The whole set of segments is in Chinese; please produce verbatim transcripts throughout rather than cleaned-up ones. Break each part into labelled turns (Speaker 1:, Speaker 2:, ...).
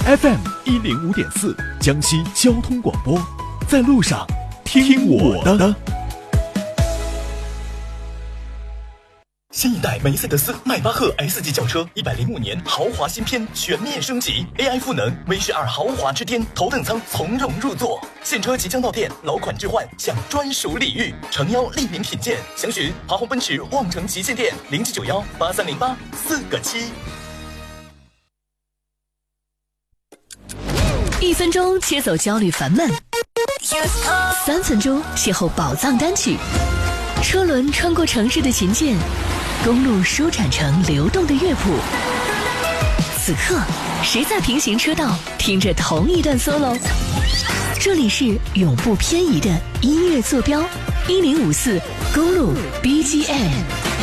Speaker 1: F M 一零五点四，江西交通广播，在路上听我的。新一代梅赛德斯迈巴赫 S 级轿车，一百零五年豪华新篇全面升级 ，A I 赋能 V 十二豪华之巅，头等舱从容入座。现车即将到店，老款置换享专属礼遇，诚邀莅临品鉴。详询华宏奔驰望城旗舰店零七九幺八三零八四个七。
Speaker 2: 一分钟切走焦虑烦闷，三分钟邂逅宝藏单曲，车轮穿过城市的琴键，公路舒展成流动的乐谱。此刻，谁在平行车道听着同一段 solo？ 这里是永不偏移的音乐坐标，一零五四公路 B G M。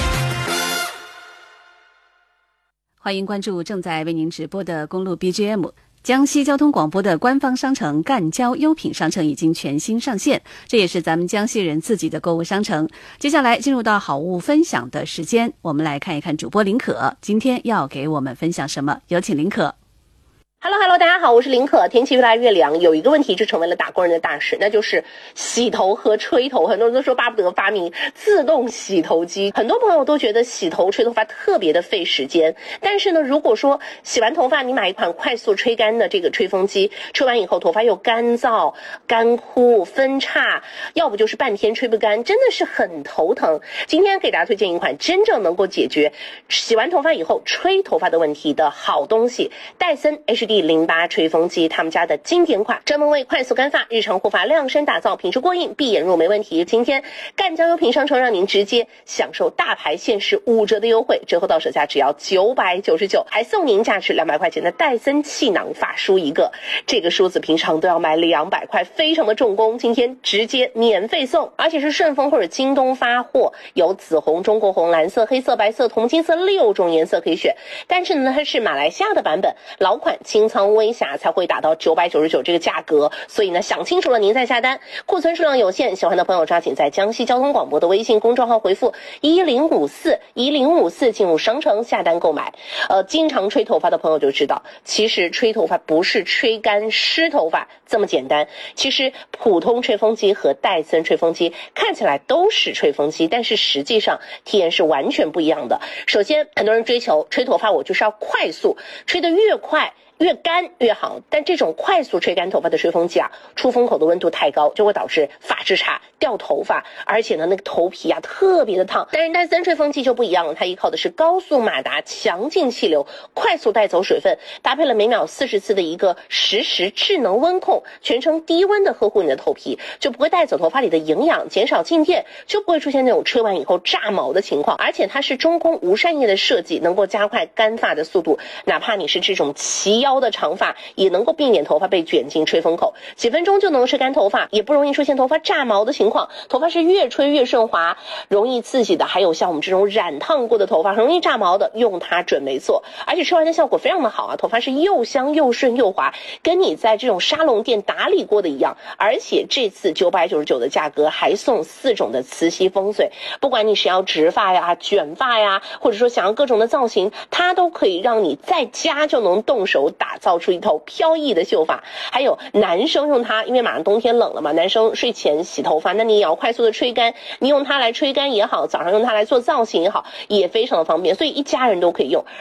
Speaker 3: 欢迎关注正在为您直播的公路 B G M。江西交通广播的官方商城赣交优品商城已经全新上线，这也是咱们江西人自己的购物商城。接下来进入到好物分享的时间，我们来看一看主播林可今天要给我们分享什么，有请林可。
Speaker 4: Hello Hello， 大家好，我是林可。天气越来越凉，有一个问题就成为了打工人的大事，那就是洗头和吹头。很多人都说巴不得发明自动洗头机，很多朋友都觉得洗头吹头发特别的费时间。但是呢，如果说洗完头发你买一款快速吹干的这个吹风机，吹完以后头发又干燥、干枯、分叉，要不就是半天吹不干，真的是很头疼。今天给大家推荐一款真正能够解决洗完头发以后吹头发的问题的好东西，戴森 H D 零八 吹风机，他们家的经典款，专门为快速干发、日常护发量身打造，品质过硬，闭眼入没问题。今天赣交优品商城让您直接享受大牌限时五折的优惠，折后到手价只要九百九十九，还送您价值两百块钱的戴森气囊发梳一个，这个梳子平常都要买两百块，非常的重工，今天直接免费送，而且是顺丰或者京东发货，有紫红、中国红、蓝色、黑色、白色、铜金色六种颜色可以选。但是呢，它是马来西亚的版本，老款清仓微瑕才会打到九百九十九这个价格，所以呢，想清楚了您再下单。库存数量有限，喜欢的朋友抓紧在江西交通广播的微信公众号回复一零五四一零五四进入商城下单购买。呃，经常吹头发的朋友就知道，其实吹头发不是吹干湿头发这么简单。其实普通吹风机和戴森吹风机看起来都是吹风机，但是实际上体验是完全不一样的。首先，很多人追求吹头发我就是要快速，吹得越快越干越好，但这种快速吹干头发的吹风机啊，出风口的温度太高，就会导致发质差、掉头发，而且呢，那个头皮啊特别的烫。但是戴森吹风机就不一样了，它依靠的是高速马达，强劲气流，快速带走水分，搭配了每秒四十次的一个实时智能温控，全程低温的呵护你的头皮，就不会带走头发里的营养，减少静电，就不会出现那种吹完以后炸毛的情况。而且它是中空无扇叶的设计，能够加快干发的速度，哪怕你是这种齐腰的长发，也能够避免头发被卷进吹风口，几分钟就能吹干头发，也不容易出现头发炸毛的情况。头发是越吹越顺滑，容易刺激的，还有像我们这种染烫过的头发很容易炸毛的，用它准没错。而且吹完的效果非常的好啊，头发是又香又顺又滑，跟你在这种沙龙店打理过的一样。而且这次九百九十九的价格还送四种的磁吸风水，不管你是要直发呀、卷发呀，或者说想要各种的造型，它都可以让你在家就能动手打造出一头飘逸的秀发。还有男生用它，因为马上冬天冷了嘛，男生睡前洗头发，那你也要快速的吹干，你用它来吹干也好，早上用它来做造型也好，也非常的方便，所以一家人都可以用。